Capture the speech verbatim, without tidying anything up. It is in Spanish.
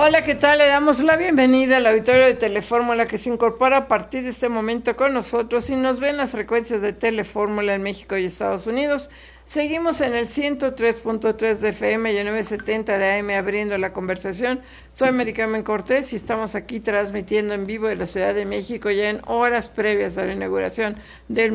Hola, ¿qué tal? Le damos la bienvenida al auditorio de Telefórmula que se incorpora a partir de este momento con nosotros y nos ven las frecuencias de Telefórmula en México y Estados Unidos. Seguimos en el ciento tres punto tres de F M y el novecientos setenta de A M abriendo la conversación. Soy Maricarmen Cortés y estamos aquí transmitiendo en vivo de la Ciudad de México ya en horas previas a la inauguración del